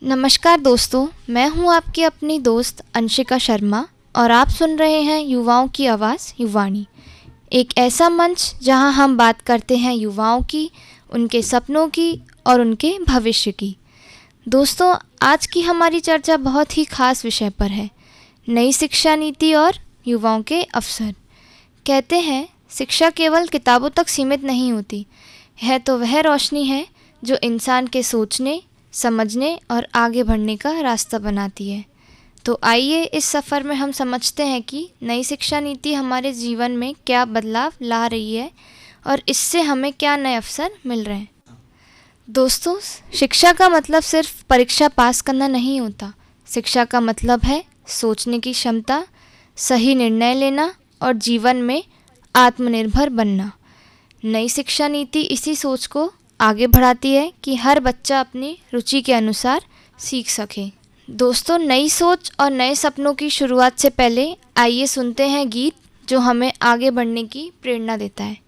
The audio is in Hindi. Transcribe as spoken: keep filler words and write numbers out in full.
नमस्कार दोस्तों, मैं हूं आपकी अपनी दोस्त अंशिका शर्मा और आप सुन रहे हैं युवाओं की आवाज़ युवाणी, एक ऐसा मंच जहां हम बात करते हैं युवाओं की, उनके सपनों की और उनके भविष्य की। दोस्तों, आज की हमारी चर्चा बहुत ही खास विषय पर है, नई शिक्षा नीति और युवाओं के अवसर। कहते हैं शिक्षा केवल किताबों तक सीमित नहीं होती, यह तो वह रोशनी है जो इंसान के सोचने, समझने और आगे बढ़ने का रास्ता बनाती है। तो आइए इस सफ़र में हम समझते हैं कि नई शिक्षा नीति हमारे जीवन में क्या बदलाव ला रही है और इससे हमें क्या नए अवसर मिल रहे हैं। दोस्तों, शिक्षा का मतलब सिर्फ परीक्षा पास करना नहीं होता। शिक्षा का मतलब है सोचने की क्षमता, सही निर्णय लेना और जीवन में आत्मनिर्भर बनना। नई शिक्षा नीति इसी सोच को आगे बढ़ाती है कि हर बच्चा अपनी रुचि के अनुसार सीख सके। दोस्तों, नई सोच और नए सपनों की शुरुआत से पहले आइए सुनते हैं गीत जो हमें आगे बढ़ने की प्रेरणा देता है।